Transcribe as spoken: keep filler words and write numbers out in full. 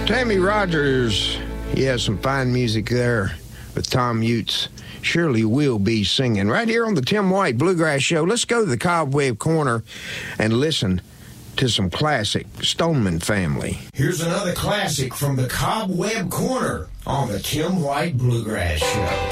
Tammy Rogers, he has some fine music there with Tom Utes. Surely We'll Be Singing. Right here on the Tim White Bluegrass Show. Let's go to the Cobweb Corner and listen to some classic Stoneman Family. Here's another classic from the Cobweb Corner on the Tim White Bluegrass Show.